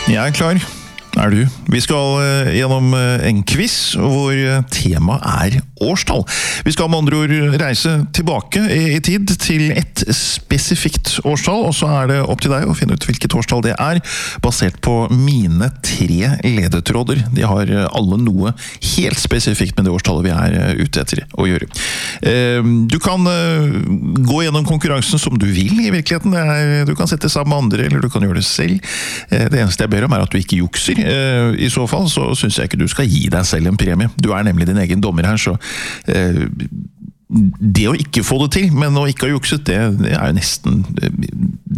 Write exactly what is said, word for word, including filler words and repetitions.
Jeg er klar. Er du? Vi skal uh, gjennom uh, en quiz hvor uh, temaet er årstall. Vi skal med andre ord reise tilbake i, i tid til et spesifikt årstall, og så er det opp til deg å finne ut hvilket årstall det er, basert på mine tre ledetråder. De har uh, alle noe helt spesifikt med det årstallet vi er uh, ute etter å gjøre. Uh, du kan uh, gå gjennom konkurransen som du vil i virkeligheten. Det er, du kan sette sammen med andre, eller du kan gjøre det selv. Uh, det eneste jeg ber om er at du ikke jukser. I så fall så synes jeg ikke du skal gi deg selv en premie. Du er nemlig din egen dommer her, så eh, det å ikke få det til, men å ikke ha jukset, det, det er jo nesten